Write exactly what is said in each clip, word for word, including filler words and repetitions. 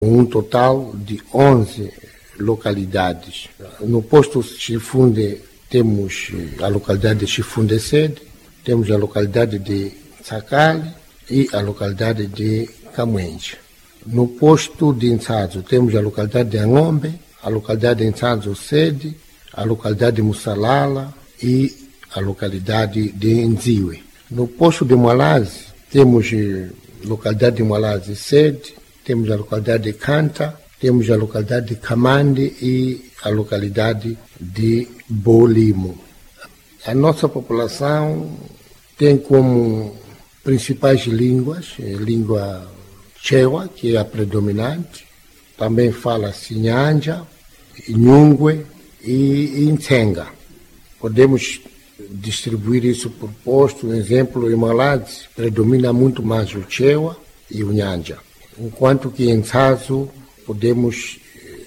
um total de onze localidades. No posto Chifunde temos a localidade de Chifunde Sede, temos a localidade de Sacale e a localidade de Camuenja. No posto de Insazo temos a localidade de Angombe, a localidade de Insazo Sede, a localidade de Mussalala e a localidade de Nziwe. No posto de Mwalazi temos a localidade de Mwalazi Sede, temos a localidade de Canta, temos a localidade de Kamande e a localidade de Bolimo. A nossa população tem como principais línguas a língua Chewa, que é a predominante, também fala-se Nyanja, Nhungwe e Ntsenga. Podemos distribuir isso por posto. Um exemplo, em Mwalazi predomina muito mais o Chewa e o Nyanja, enquanto que em Nsazo podemos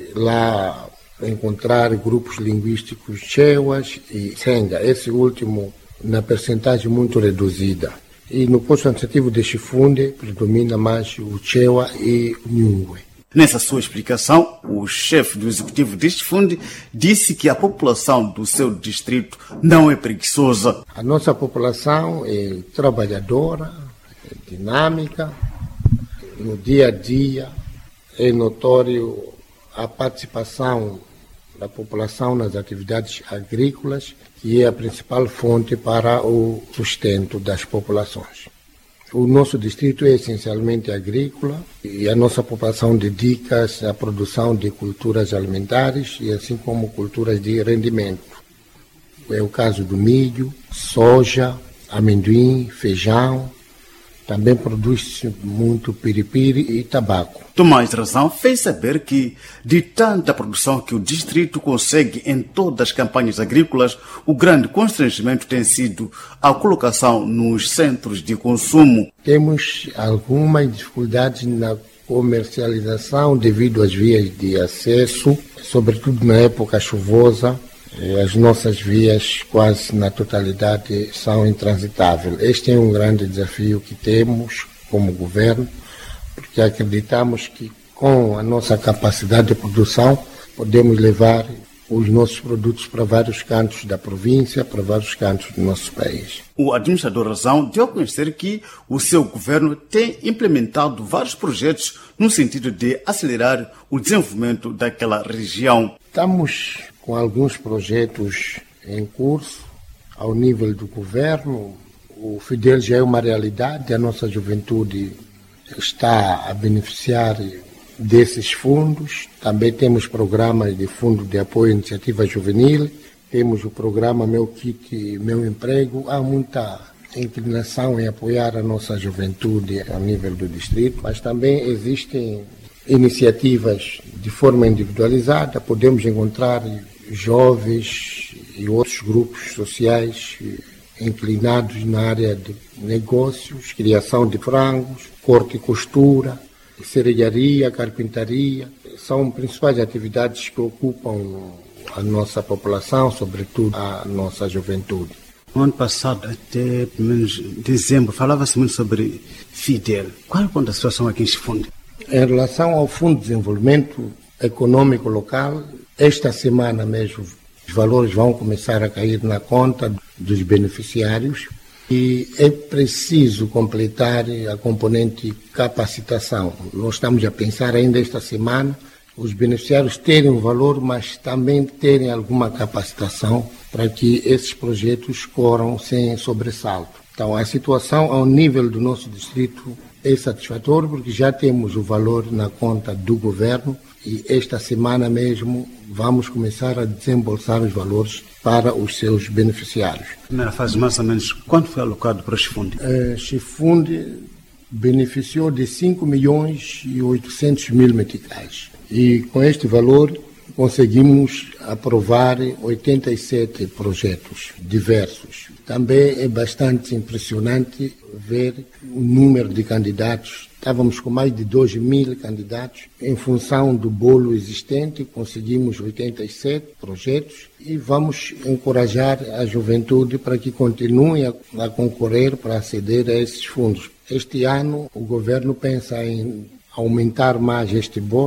lá encontrar grupos linguísticos Chewas e Senga, esse último na percentagem muito reduzida. E no posto administrativo de Chifunde predomina mais o Chewa e o Nhungwe. Nessa sua explicação, o chefe do executivo de Chifunde disse que a população do seu distrito não é preguiçosa. A nossa população é trabalhadora, é dinâmica. No dia a dia é notório a participação da população nas atividades agrícolas, que é a principal fonte para o sustento das populações. O nosso distrito é essencialmente agrícola e a nossa população dedica-se à produção de culturas alimentares e assim como culturas de rendimento. É o caso do milho, soja, amendoim, feijão. Também produz-se muito piripiri e tabaco. Tomás Razão fez saber que, de tanta produção que o distrito consegue em todas as campanhas agrícolas, o grande constrangimento tem sido a colocação nos centros de consumo. Temos algumas dificuldades na comercialização devido às vias de acesso, sobretudo na época chuvosa. As nossas vias, quase na totalidade, são intransitáveis. Este é um grande desafio que temos como governo, porque acreditamos que com a nossa capacidade de produção podemos levar os nossos produtos para vários cantos da província, para vários cantos do nosso país. O administrador Razão deu a conhecer que o seu governo tem implementado vários projetos no sentido de acelerar o desenvolvimento daquela região. Estamos com alguns projetos em curso ao nível do governo. O Fidel já é uma realidade, a nossa juventude está a beneficiar desses fundos. Também temos programas de fundo de apoio à iniciativa juvenil, temos o programa Meu Kit, Meu Emprego. Há muita inclinação em apoiar a nossa juventude ao nível do distrito, mas também existem iniciativas de forma individualizada. Podemos encontrar jovens e outros grupos sociais inclinados na área de negócios, criação de frangos, corte e costura, serralharia, carpintaria. São principais atividades que ocupam a nossa população, sobretudo a nossa juventude. No ano passado, até pelo menos dezembro, falava-se muito sobre Fidel. Qual é a situação aqui em Chifunde? Em relação ao Fundo de Desenvolvimento Econômico Local, esta semana mesmo os valores vão começar a cair na conta dos beneficiários e é preciso completar a componente capacitação. Nós estamos a pensar ainda esta semana os beneficiários terem um valor, mas também terem alguma capacitação para que esses projetos corram sem sobressalto. Então, a situação ao nível do nosso distrito é satisfatória porque já temos o valor na conta do governo e esta semana mesmo vamos começar a desembolsar os valores para os seus beneficiários. Primeira fase, mais ou menos, quanto foi alocado para o Chifunde? Uh, Chifunde beneficiou de cinco milhões e oitocentos mil meticais. E com este valor conseguimos aprovar oitenta e sete projetos diversos. Também é bastante impressionante ver o número de candidatos. Estávamos com mais de dois mil candidatos. Em função do bolo existente, conseguimos oitenta e sete projetos e vamos encorajar a juventude para que continue a, a concorrer para aceder a esses fundos. Este ano, o governo pensa em aumentar mais este bolo.